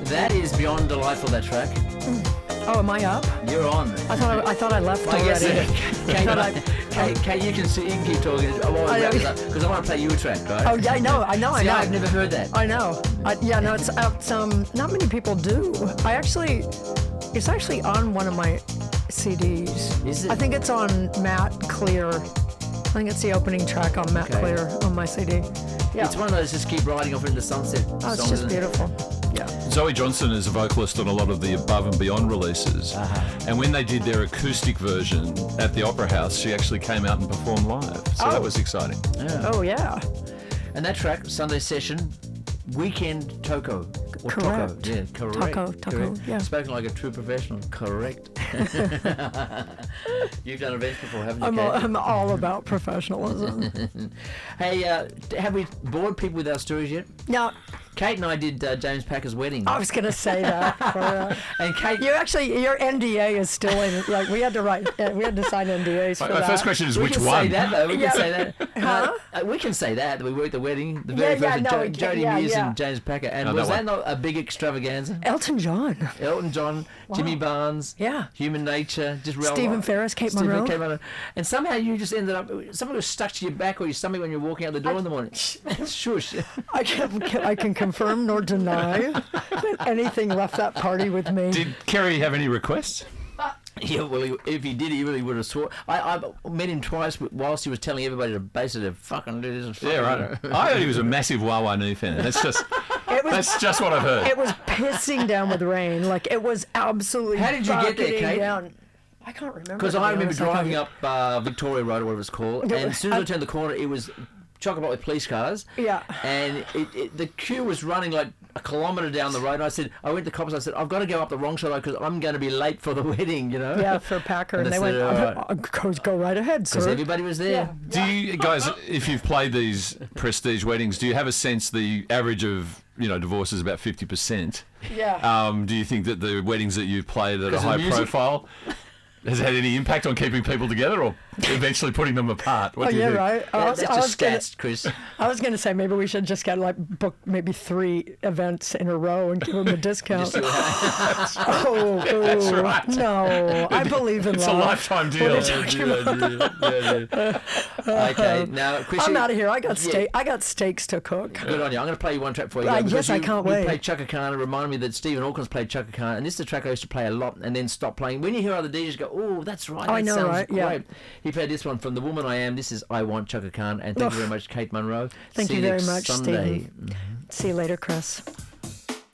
That is beyond delightful, that track. Oh, am I up? You're on. I thought I left I guess already. Kate, you can keep talking. Because I want to play you a track, right? Oh, yeah, I know. See, I've never heard that. I know. It's not many people do. It's actually on one of my CDs. Is it? I think it's on Matt Clear. I think it's the opening track on Matt Clear on my CD. Yeah. It's one of those just keep riding off into the sunset Oh, songs, it's just isn't it? beautiful. Yeah. Zoe Johnson is a vocalist on a lot of the Above and Beyond releases. And when they did their acoustic version at the Opera House, she actually came out and performed live. So that was exciting. Yeah. Oh, yeah. And that track, Sunday Session, Weekend Toko. Or Correct. Toko. Yeah, correct. Toko, correct. yeah. Spoken like a true professional. Correct. You've done events before, haven't you, I'm Kate? I'm all about professionalism. Hey, have we bored people with our stories yet? Now, Kate and I did James Packer's wedding. I was going to say that. And Kate... your NDA is still in. Like, we had to sign NDAs for My that. first question is We which can one? say that, though. We can say that. Huh? We can say that we were at the wedding, the very first with Jodie Mears and James Packer. And was that not a big extravaganza? Elton John. Elton John, Jimmy Barnes, Human Nature, just Stephen Ferris, Kate Monroe. And somehow you just ended up, something was stuck to your back or your stomach when you're walking out the door in the morning. Shush. I can confirm nor deny that anything left that party with me. Did Kerry have any requests? Yeah, well, if he did, he really would have swore. I met him twice whilst he was telling everybody to basically fucking do this. Yeah, right. I heard he was a massive Wawa Nu fan. That's just what I've heard. It was pissing down with rain. Like, it was absolutely. How did you get there, Kate? Down. I can't remember. Because I remember driving up Victoria Road, or whatever it's called, and as soon as I turned the corner, it was chock-a-block with police cars. Yeah. And the queue was running like a kilometre down the road. And I went to the cops. I said, I've got to go up the wrong side because I'm going to be late for the wedding, you know. Yeah, for Packer, and they went, go right ahead, sir. Because everybody was there. Yeah. Do you guys, if you've played these prestige weddings, do you have a sense the average of divorce is about 50%? Yeah. Do you think that the weddings that you've played at a 'Cause of high the music? profile has had any impact on keeping people together or eventually putting them apart? What do you think? Right. That's just scats, Chris. I was going to say maybe we should just get book maybe 3 events in a row and give them a discount. That's right. No, I believe in It's love. a lifetime deal. Okay, now, Chris, I'm out of here. I got steaks to cook. Good on you. I'm going to play you one track for you. Yes, I can't wait. You played Chaka Khan. It reminded me that Stephen Hawkins played Chaka Khan, and this is a track I used to play a lot and then stop playing. When you hear other DJs go, oh, that's right, I know, sounds right? great. Yeah. He played this one, From the Woman I Am. This is I Want Chaka Khan, and thank you very much, Kate Monroe. Thank See you very next much, Sunday. Stephen. See you later, Chris.